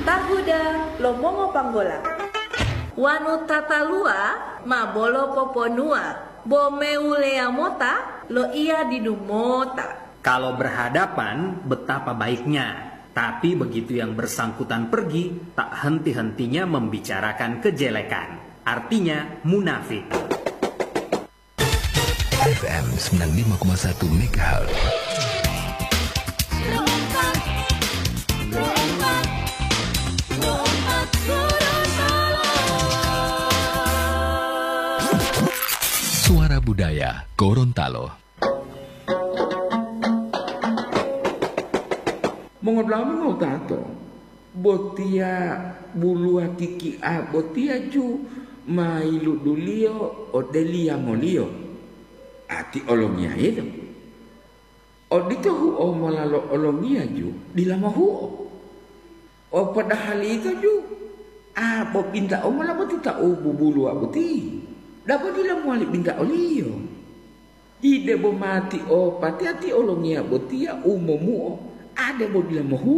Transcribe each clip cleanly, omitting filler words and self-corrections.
Tahuda lomongo panggola. Wanu tatalua ma bolo poponua. Bomeulea mota lo ia didumota. Kalau berhadapan betapa baiknya. Tapi begitu yang bersangkutan pergi, tak henti-hentinya membicarakan kejelekan. Artinya munafik. FM 95,1 MHz. Suara Budaya Gorontalo. Mengolama tato, botia bulua kiki a botia ju mailu dulio odelia molio ati olongnya itu. Odito hu o malalo olongnya ju dilama hu o padahal itu ju bo pinta o malabo tita o bubulu aboti dapat dilama wali pinta olio ide bo mati o pati ati olongnya botia umomu o ada mau bilang mahu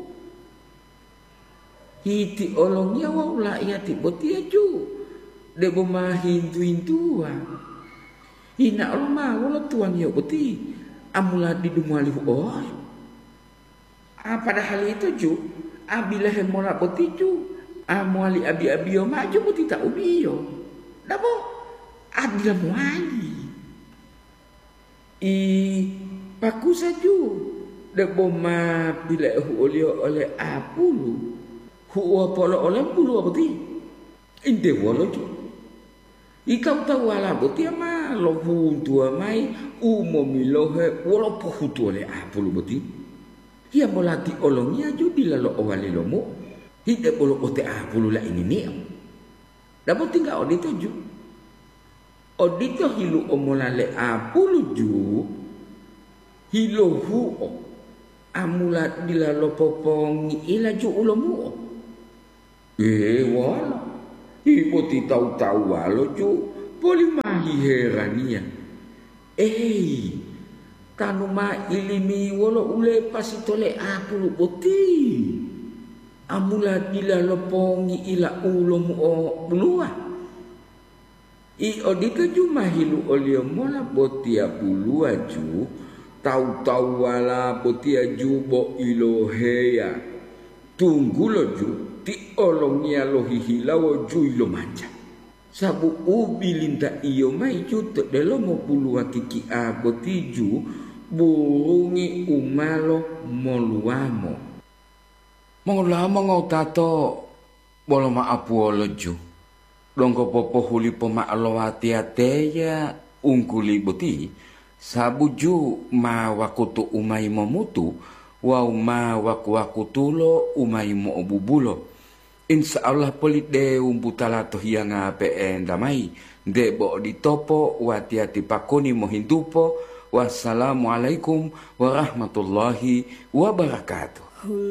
hiti olongnya wala ya tibotia ju debo mahin tuintua ina olma wala tuan ya boti amula di dumali oh padahal itu ju abila hemola boti ju amuali abi maju boti tak ubiyo dabo abila muali paku saju debo ma bila hu oleh apulu hu apolo oleh bulu apa ti inde walo ju ikau tahu ala boti ma lo hu tua mai milohe walo po hu tua le apulu boti ia molati olongnya ju bila lo awali lomo hide bolo ote apulu la ini ni dabo tinggal odito ju odito hilu omola le apulu ju hilo hu amulat bila lo popongi ila ju ulomu wala ibu ti tahu walo ju boleh mahi herania tanuma ilimi walo ule pasitole apulu boti amulat bila lo pongi ila ulomu o bulua odito ju mahilu olio mola boti abulua ju tahu wala botia jubo iloheya tunggu lo ju ti olongnya lo hihilawo ju ilo manja sabu ubi linta iyo mai ju te lo mo pulua kiki a boti ju burungi umalo moluamo mongolama ngau tato bolo maapu olo ju dongko popo huli poma alo hati ateya ungkuli boti sabuju ma wakutu umai momutu wa ma wakutulo umai mo bubulo insyaallah polide umbutala to hianga pe damai debo ditopo watiati pakoni mohindupo wassalamualaikum warahmatullahi wabarakatuh.